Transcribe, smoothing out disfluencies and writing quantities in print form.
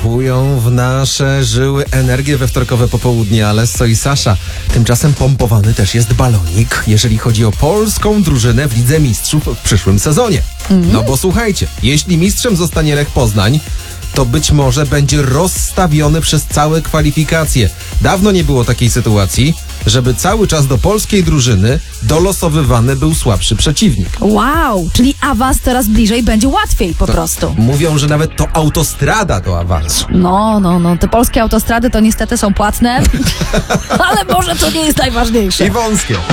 Pompują w nasze żyły energię we wtorkowe popołudnie, Alesso i Sasza. Tymczasem pompowany też jest balonik, jeżeli chodzi o polską drużynę w Lidze Mistrzów w przyszłym sezonie. No bo słuchajcie, jeśli mistrzem zostanie Lech Poznań, to być może będzie rozstawiony przez całe kwalifikacje. Dawno nie było takiej sytuacji, żeby cały czas do polskiej drużyny dolosowywany był słabszy przeciwnik. Wow, czyli awans coraz bliżej, będzie łatwiej po prostu. Mówią, że nawet to autostrada do awansu. No, te polskie autostrady to niestety są płatne, ale może to nie jest najważniejsze. I wąskie.